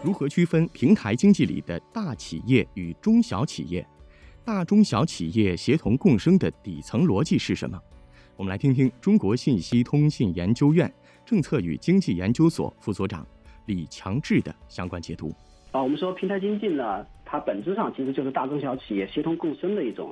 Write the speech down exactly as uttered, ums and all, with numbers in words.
如何区分平台经济里的大企业与中小企业？大中小企业协同共生的底层逻辑是什么？我们来听听中国信息通信研究院政策与经济研究所副所长李强志的相关解读。 啊，我们说平台经济呢，它本质上其实就是大中小企业协同共生的一种